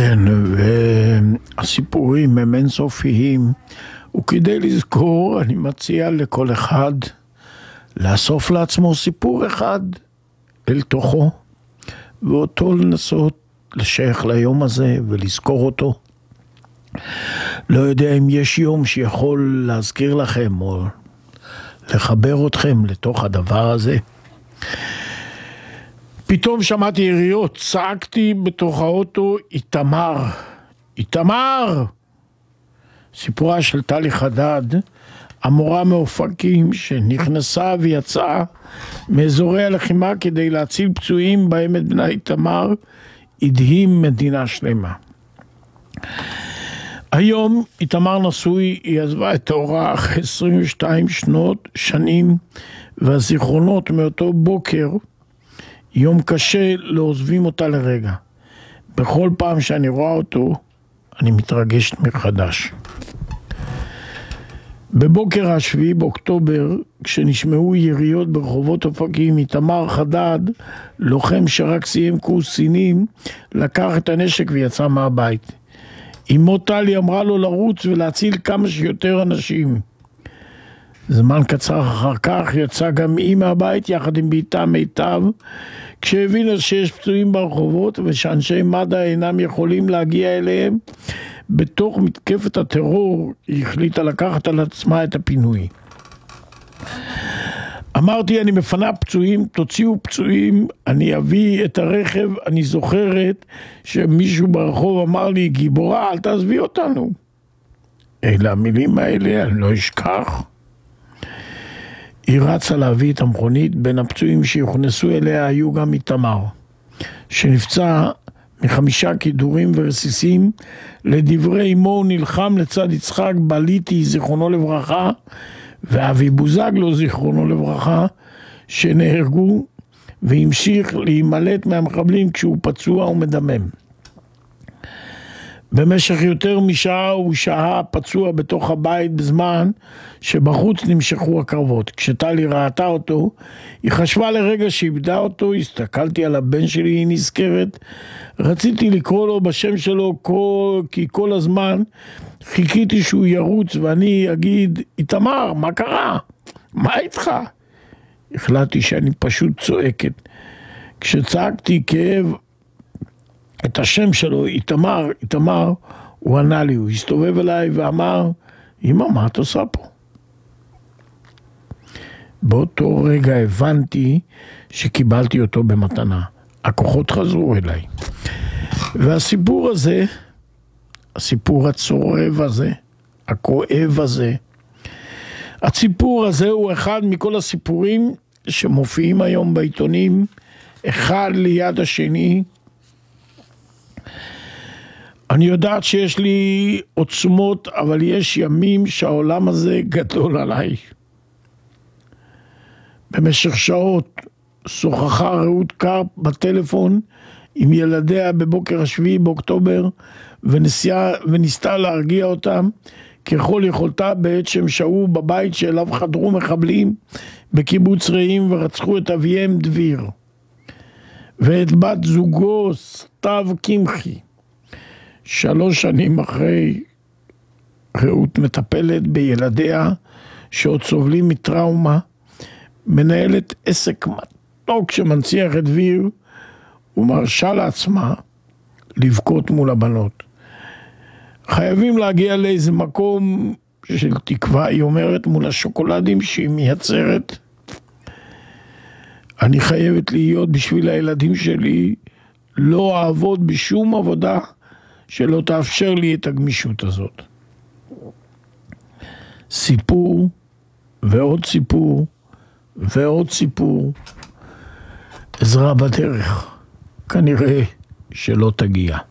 כן, והסיפורים הם אינסופיים, וכדי לזכור אני מציע לכל אחד לאסוף לעצמו סיפור אחד אל תוכו, ואותו לנסות לשייך ליום הזה ולזכור אותו. לא יודע אם יש יום שיכול להזכיר לכם או לחבר אתכם לתוך הדבר הזה. פתאום שמעתי יריות, צעקתי בתוך האוטו, איתמר, איתמר! סיפורה של טלי חדד, המורה מאופקים שנכנסה ויצאה מאזורי הלחימה כדי להציל פצועים בעמק בני איתמר, הדהים מדינה שלמה. היום איתמר נשוי, היא עזבה את ההוראה אחרי 22 שנים, והזיכרונות מאותו בוקר, יום קשה, לא עוזבים אותה לרגע. בכל פעם שאני רואה אותו, אני מתרגשת מחדש. בבוקר ה-7 באוקטובר, כשנשמעו יריות ברחובות אופקים, איתמר חדד, לוחם שרק סיים קורס קצינים, לקח את הנשק ויצא מהבית. אמו טלי אמרה לו לרוץ ולהציל כמה שיותר אנשים. זמן קצר אחר כך יצא גם היא מהבית יחד עם ביתה מיטב, כשהבינה שיש פצועים ברחובות ושאנשי מד"א אינם יכולים להגיע אליהם. בתוך מתקפת הטרור היא החליטה לקחת על עצמה את הפינוי. אמרתי, אני מפנה פצועים, תוציאו פצועים, אני אביא את הרכב. אני זוכרת שמישהו ברחוב אמר לי, גיבורה, אל תעזבי אותנו. אלה המילים האלה, אני לא אשכח. היא רצה להביא את המכונית. בין הפצועים שיוכנסו אליה היו גם איתמר, שנפצע מ5 כידורים ורסיסים. לדברי אמו הוא נלחם לצד יצחק בליטי זיכרונו לברכה ואבי בוזגלו זיכרונו לברכה, שנהרגו, והמשיך להימלט מהמחבלים כשהוא פצוע ומדמם. במשך יותר משעה הוא שהה פצוע בתוך הבית בזמן שבחוץ נמשכו הקרבות. כשטלי ראתה אותו, היא חשבה לרגע שאיבדה אותו. הסתכלתי על הבן שלי, היא נזכרת. רציתי לקרוא לו בשם שלו כי כל הזמן חיכיתי שהוא ירוץ ואני אגיד, איתמר, מה קרה? מה איתך? החלטתי שאני פשוט צועקת. כשצעקתי כאב את השם שלו, איתמר, איתמר, הוא ענה לי, הוא הסתובב אליי ואמר, אמא, מה את עושה פה? באותו רגע הבנתי שקיבלתי אותו במתנה. הכוחות חזרו אליי. והסיפור הזה, הסיפור הצורב הזה, הכואב הזה, הסיפור הזה הוא אחד מכל הסיפורים שמופיעים היום בעיתונים, אחד ליד השני. אני יודעת שיש לי עוצמות, אבל יש ימים שהעולם הזה גדול עליי. במשך שעות שוחחה רעות קרפ בטלפון עם ילדיה בבוקר ה-7 באוקטובר, וניסתה להרגיע אותם ככל יכולתה בעת שהם שהו בבית שאליו חדרו מחבלים בקיבוץ רעים ורצחו את אביהם דביר ואת בת זוגו סתיו קמחי. 3 שנים אחרי, רעות מטפלת בילדיה שעוד סובלים מטראומה, מנהלת עסק מתוק שמנציח את דביר, ומרשה לעצמה לבכות מול הבנות. חייבים להגיע לאיזה מקום של תקווה, היא אומרת, מול השוקולדים שהיא מייצרת. אני חייבת להיות בשביל הילדים שלי, לא אעבוד בשום עבודה שלא תאפשר לי את הגמישות הזאת. סיפור ועוד סיפור ועוד סיפור. עזרה בדרך, כנראה שלא תגיע.